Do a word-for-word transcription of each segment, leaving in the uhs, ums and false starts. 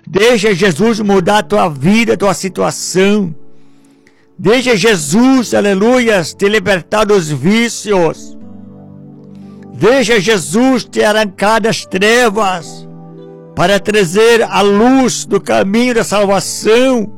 Deixa Jesus mudar a tua vida, a tua situação. Deixa Jesus, aleluia, te libertar dos vícios. Deixa Jesus te arrancar das trevas para trazer a luz do caminho da salvação.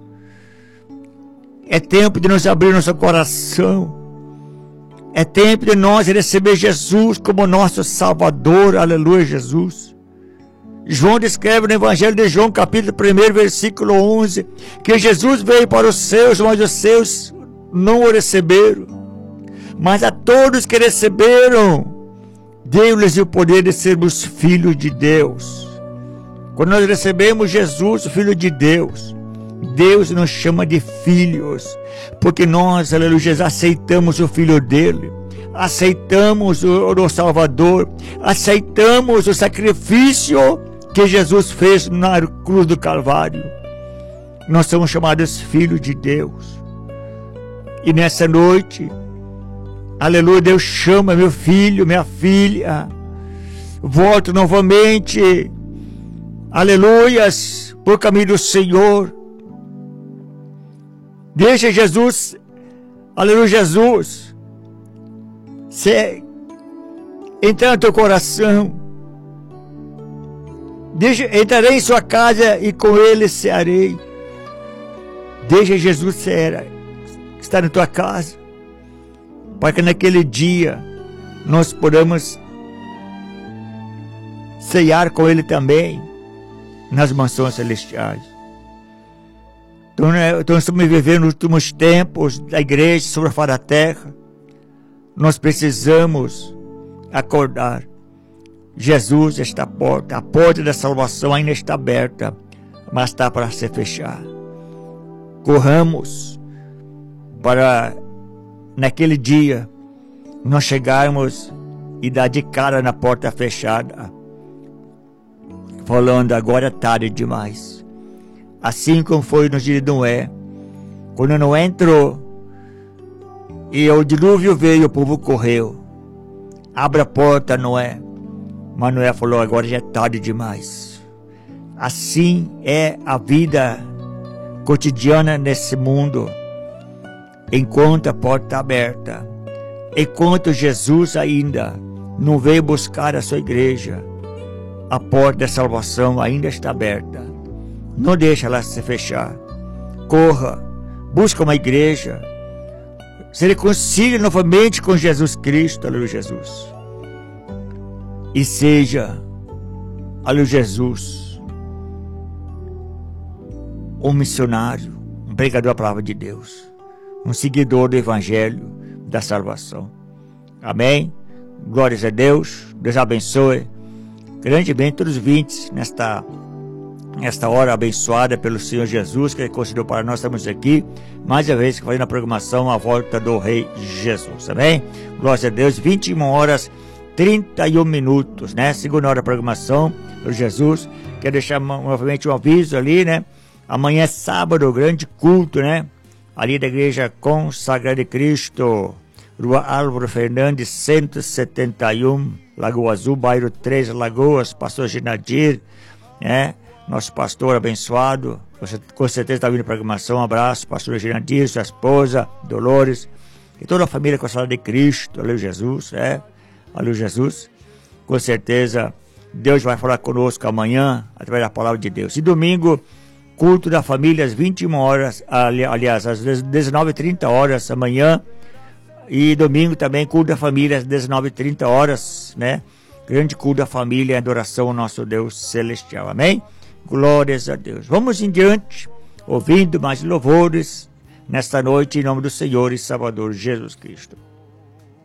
É tempo de nós abrir nosso coração. É tempo de nós receber Jesus como nosso Salvador. Aleluia, Jesus. João descreve no Evangelho de João, capítulo um, versículo onze, que Jesus veio para os seus, mas os seus não o receberam. Mas a todos que receberam, deu-lhes o poder de sermos filhos de Deus. Quando nós recebemos Jesus, o Filho de Deus, Deus nos chama de filhos, porque nós, aleluia, aceitamos o Filho dele, aceitamos o, o Salvador, aceitamos o sacrifício que Jesus fez na cruz do Calvário. Nós somos chamados filhos de Deus. E nessa noite, aleluia, Deus chama meu filho, minha filha, volto novamente, aleluias, por caminho do Senhor. Deixa Jesus, aleluia, Jesus, se entrar no teu coração. Deixa, entrarei em sua casa e com ele cearei. Deixa Jesus ser, estar na tua casa, para que naquele dia nós podamos ceiar com ele também nas mansões celestiais. Então, né, então estamos vivendo nos últimos tempos da igreja sobre a face da terra. Nós precisamos acordar. Jesus está à porta, a porta da salvação ainda está aberta, mas está para se fechar. Corramos para naquele dia nós chegarmos e dar de cara na porta fechada, falando: agora é tarde demais. Assim como foi no dia de Noé, quando Noé entrou e o dilúvio veio, o povo correu. Abra a porta, Noé. Mas Noé falou: agora já é tarde demais. Assim é a vida cotidiana nesse mundo. Enquanto a porta está aberta, enquanto Jesus ainda não veio buscar a sua igreja, a porta da salvação ainda está aberta. Não deixa ela se fechar. Corra, busca uma igreja, se reconcilie novamente com Jesus Cristo, aleluia, Jesus. E seja, aleluia, Jesus, um missionário, um pregador da palavra de Deus, um seguidor do Evangelho da salvação. Amém? Glórias a Deus. Deus abençoe grandemente todos os vintes nesta, nesta hora abençoada pelo Senhor Jesus, que Ele concedeu para nós. Estamos aqui mais uma vez fazendo a programação à volta do Rei Jesus. Amém? Glórias a Deus. vinte e uma horas trinta e um minutos, né? Segunda hora da programação do Jesus. Quero deixar novamente um aviso ali, né? Amanhã é sábado, grande culto, né? Ali da Igreja Consagrada de Cristo, Rua Álvaro Fernandes, cento e setenta e um, Lagoa Azul, bairro Três Lagoas. Pastor Ginadir, né? Nosso pastor abençoado. Você com certeza está vindo a programação. Um abraço, pastor Ginadir, sua esposa, Dolores, e toda a família Consagrada de Cristo. Aleluia, Jesus, é. Aleluia, Jesus. Com certeza Deus vai falar conosco amanhã através da palavra de Deus. E domingo, culto da família às vinte e uma horas, ali, aliás, às dezenove e trinta horas amanhã. E domingo também culto da família às dezenove e trinta horas, né? Grande culto da família, adoração ao nosso Deus celestial. Amém? Glórias a Deus. Vamos em diante, ouvindo mais louvores nesta noite, em nome do Senhor e Salvador Jesus Cristo.